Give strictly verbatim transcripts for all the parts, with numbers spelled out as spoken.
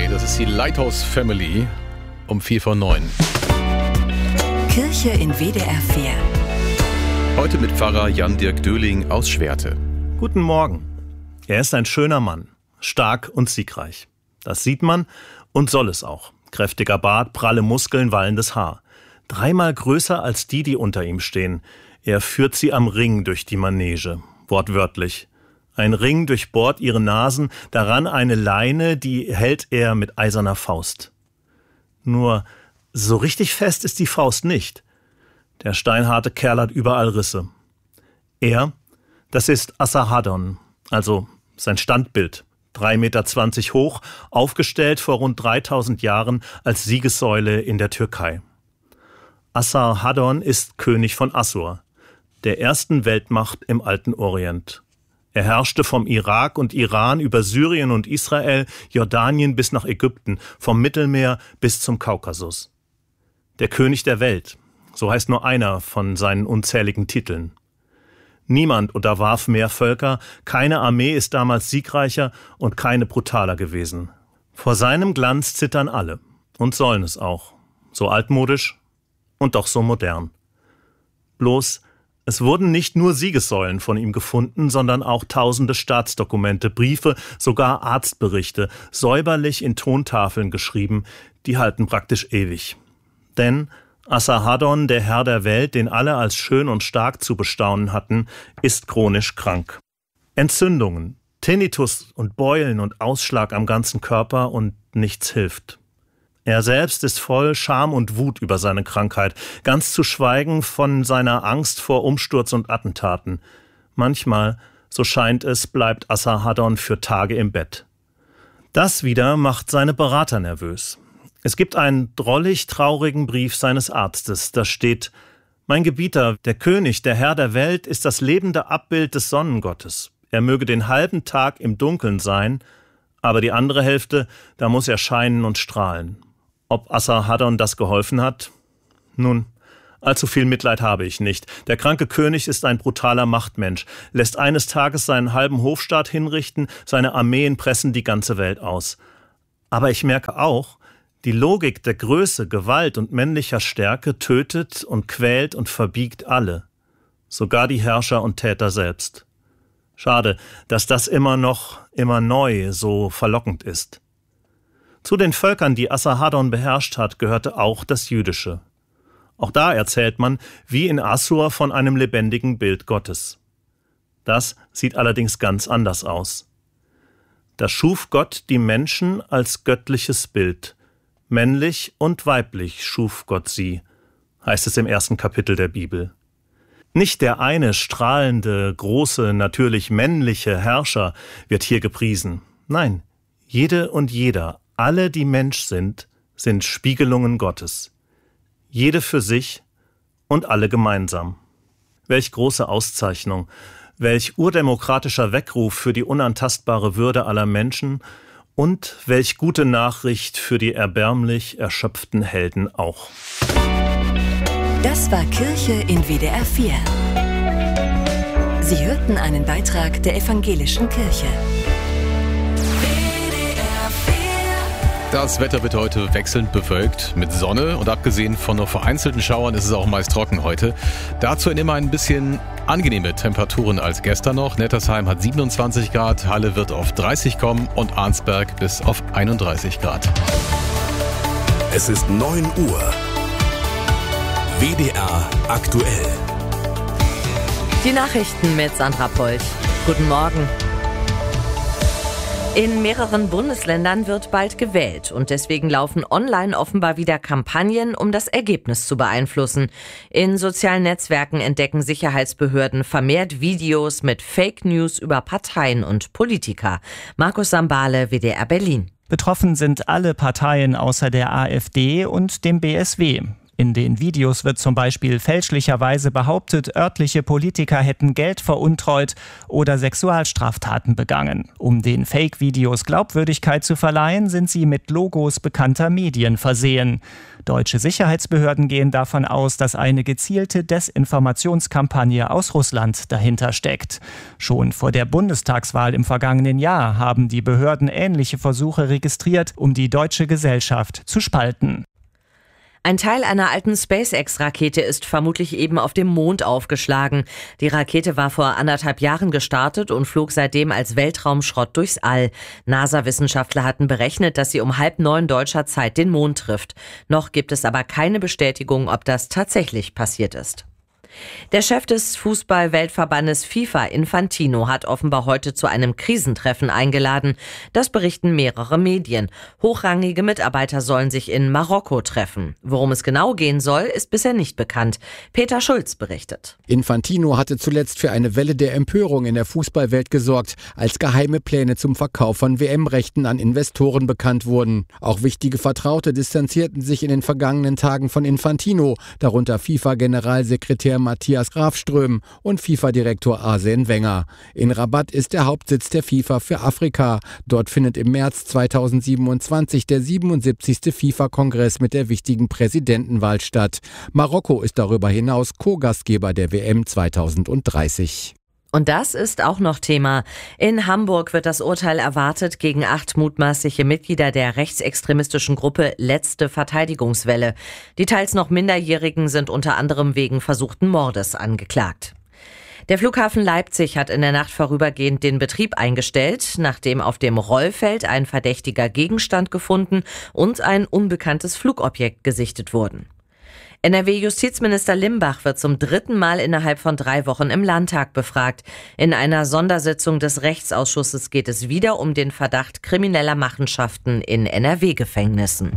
drei. Das ist die Lighthouse Family um vier vor neun. Kirche in W D R vier. Heute mit Pfarrer Jan-Dirk Döhling aus Schwerte. Guten Morgen. Er ist ein schöner Mann, stark und siegreich. Das sieht man und soll es auch. Kräftiger Bart, pralle Muskeln, wallendes Haar. Dreimal größer als die, die unter ihm stehen. Er führt sie am Ring durch die Manege, wortwörtlich. Ein Ring durchbohrt ihre Nasen, daran eine Leine, die hält er mit eiserner Faust. Nur so richtig fest ist die Faust nicht. Der steinharte Kerl hat überall Risse. Er, das ist Asarhaddon, also sein Standbild, drei Meter zwanzig hoch, aufgestellt vor rund dreitausend Jahren als Siegessäule in der Türkei. Asarhaddon ist König von Assur, der ersten Weltmacht im alten Orient. Er herrschte vom Irak und Iran über Syrien und Israel, Jordanien bis nach Ägypten, vom Mittelmeer bis zum Kaukasus. Der König der Welt, so heißt nur einer von seinen unzähligen Titeln. Niemand unterwarf mehr Völker, keine Armee ist damals siegreicher und keine brutaler gewesen. Vor seinem Glanz zittern alle und sollen es auch, so altmodisch und doch so modern. Bloß, es wurden nicht nur Siegessäulen von ihm gefunden, sondern auch tausende Staatsdokumente, Briefe, sogar Arztberichte, säuberlich in Tontafeln geschrieben, die halten praktisch ewig. Denn Asarhaddon, der Herr der Welt, den alle als schön und stark zu bestaunen hatten, ist chronisch krank. Entzündungen, Tinnitus und Beulen und Ausschlag am ganzen Körper und nichts hilft. Er selbst ist voll Scham und Wut über seine Krankheit, ganz zu schweigen von seiner Angst vor Umsturz und Attentaten. Manchmal, so scheint es, bleibt Asarhaddon für Tage im Bett. Das wieder macht seine Berater nervös. Es gibt einen drollig traurigen Brief seines Arztes. Da steht: Mein Gebieter, der König, der Herr der Welt, ist das lebende Abbild des Sonnengottes. Er möge den halben Tag im Dunkeln sein, aber die andere Hälfte, da muss er scheinen und strahlen. Ob Asarhaddon das geholfen hat? Nun, allzu viel Mitleid habe ich nicht. Der kranke König ist ein brutaler Machtmensch, lässt eines Tages seinen halben Hofstaat hinrichten, seine Armeen pressen die ganze Welt aus. Aber ich merke auch, die Logik der Größe, Gewalt und männlicher Stärke tötet und quält und verbiegt alle, sogar die Herrscher und Täter selbst. Schade, dass das immer noch, immer neu so verlockend ist. Zu den Völkern, die Asarhaddon beherrscht hat, gehörte auch das Jüdische. Auch da erzählt man, wie in Assur, von einem lebendigen Bild Gottes. Das sieht allerdings ganz anders aus. Da schuf Gott die Menschen als göttliches Bild. Männlich und weiblich schuf Gott sie, heißt es im ersten Kapitel der Bibel. Nicht der eine strahlende, große, natürlich männliche Herrscher wird hier gepriesen. Nein, jede und jeder, alle, die Mensch sind, sind Spiegelungen Gottes. Jede für sich und alle gemeinsam. Welch große Auszeichnung, welch urdemokratischer Weckruf für die unantastbare Würde aller Menschen und welch gute Nachricht für die erbärmlich erschöpften Helden auch. Das war Kirche in W D R vier. Sie hörten einen Beitrag der Evangelischen Kirche. Das Wetter wird heute wechselnd bewölkt mit Sonne und abgesehen von nur vereinzelten Schauern ist es auch meist trocken heute. Dazu immer ein bisschen angenehme Temperaturen als gestern noch. Nettersheim hat siebenundzwanzig Grad, Halle wird auf dreißig kommen und Arnsberg bis auf einunddreißig Grad. Es ist neun Uhr. W D R aktuell. Die Nachrichten mit Sandra Polch. Guten Morgen. In mehreren Bundesländern wird bald gewählt und deswegen laufen online offenbar wieder Kampagnen, um das Ergebnis zu beeinflussen. In sozialen Netzwerken entdecken Sicherheitsbehörden vermehrt Videos mit Fake News über Parteien und Politiker. Markus Sambale, W D R Berlin. Betroffen sind alle Parteien außer der AfD und dem B S W. In den Videos wird zum Beispiel fälschlicherweise behauptet, örtliche Politiker hätten Geld veruntreut oder Sexualstraftaten begangen. Um den Fake-Videos Glaubwürdigkeit zu verleihen, sind sie mit Logos bekannter Medien versehen. Deutsche Sicherheitsbehörden gehen davon aus, dass eine gezielte Desinformationskampagne aus Russland dahinter steckt. Schon vor der Bundestagswahl im vergangenen Jahr haben die Behörden ähnliche Versuche registriert, um die deutsche Gesellschaft zu spalten. Ein Teil einer alten SpaceX-Rakete ist vermutlich eben auf dem Mond aufgeschlagen. Die Rakete war vor anderthalb Jahren gestartet und flog seitdem als Weltraumschrott durchs All. NASA-Wissenschaftler hatten berechnet, dass sie um halb neun deutscher Zeit den Mond trifft. Noch gibt es aber keine Bestätigung, ob das tatsächlich passiert ist. Der Chef des Fußball-Weltverbandes FIFA, Infantino, hat offenbar heute zu einem Krisentreffen eingeladen. Das berichten mehrere Medien. Hochrangige Mitarbeiter sollen sich in Marokko treffen. Worum es genau gehen soll, ist bisher nicht bekannt. Peter Schulz berichtet. Infantino hatte zuletzt für eine Welle der Empörung in der Fußballwelt gesorgt, als geheime Pläne zum Verkauf von W M-Rechten an Investoren bekannt wurden. Auch wichtige Vertraute distanzierten sich in den vergangenen Tagen von Infantino, darunter FIFA-Generalsekretär Matthias Grafström und FIFA-Direktor Arsene Wenger. In Rabat ist der Hauptsitz der FIFA für Afrika. Dort findet im März zweitausendsiebenundzwanzig der siebenundsiebzigste FIFA-Kongress mit der wichtigen Präsidentenwahl statt. Marokko ist darüber hinaus Co-Gastgeber der W M zweitausenddreißig. Und das ist auch noch Thema. In Hamburg wird das Urteil erwartet gegen acht mutmaßliche Mitglieder der rechtsextremistischen Gruppe Letzte Verteidigungswelle. Die teils noch Minderjährigen sind unter anderem wegen versuchten Mordes angeklagt. Der Flughafen Leipzig hat in der Nacht vorübergehend den Betrieb eingestellt, nachdem auf dem Rollfeld ein verdächtiger Gegenstand gefunden und ein unbekanntes Flugobjekt gesichtet wurden. N R W-Justizminister Limbach wird zum dritten Mal innerhalb von drei Wochen im Landtag befragt. In einer Sondersitzung des Rechtsausschusses geht es wieder um den Verdacht krimineller Machenschaften in N R W-Gefängnissen.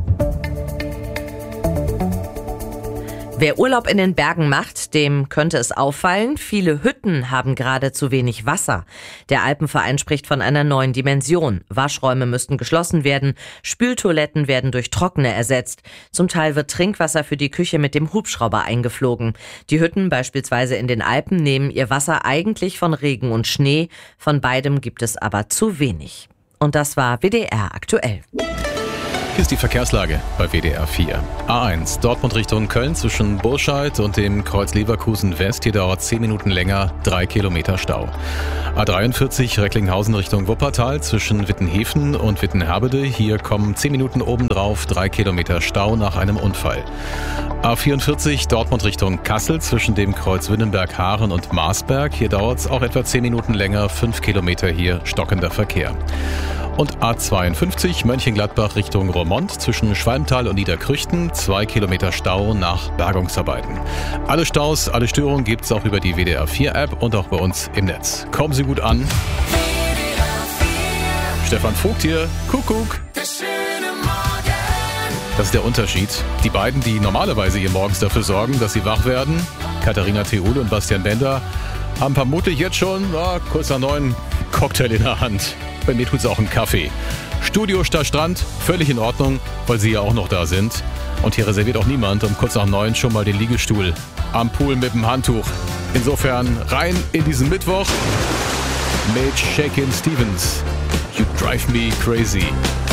Wer Urlaub in den Bergen macht, dem könnte es auffallen, viele Hütten haben gerade zu wenig Wasser. Der Alpenverein spricht von einer neuen Dimension. Waschräume müssten geschlossen werden, Spültoiletten werden durch trockene ersetzt. Zum Teil wird Trinkwasser für die Küche mit dem Hubschrauber eingeflogen. Die Hütten, beispielsweise in den Alpen, nehmen ihr Wasser eigentlich von Regen und Schnee. Von beidem gibt es aber zu wenig. Und das war W D R aktuell. Hier ist die Verkehrslage bei W D R vier. A eins, Dortmund Richtung Köln zwischen Burscheid und dem Kreuz Leverkusen West. Hier dauert zehn Minuten länger, drei Kilometer Stau. A dreiundvierzig, Recklinghausen Richtung Wuppertal zwischen Wittenhefen und Wittenherbede. Hier kommen zehn Minuten obendrauf, drei Kilometer Stau nach einem Unfall. A vierundvierzig, Dortmund Richtung Kassel zwischen dem Kreuz Winnenberg-Haaren und Marsberg. Hier dauert es auch etwa zehn Minuten länger, fünf Kilometer hier stockender Verkehr. Und A zweiundfünfzig, Mönchengladbach Richtung Roermond zwischen Schwalmtal und Niederkrüchten, zwei Kilometer Stau nach Bergungsarbeiten. Alle Staus, alle Störungen gibt's auch über die W D R vier App und auch bei uns im Netz. Kommen Sie gut an. Stefan Vogt hier, Kuckuck. Das ist der Unterschied. Die beiden, die normalerweise hier morgens dafür sorgen, dass sie wach werden, Katharina Theule und Bastian Bender, haben vermutlich jetzt schon na, kurz nach neun Cocktail in der Hand. Bei mir tut's auch einen Kaffee. Studio statt Strand, völlig in Ordnung, weil sie ja auch noch da sind. Und hier reserviert auch niemand um kurz nach neun schon mal den Liegestuhl am Pool mit dem Handtuch. Insofern rein in diesen Mittwoch mit Shakin' Stevens. You drive me crazy.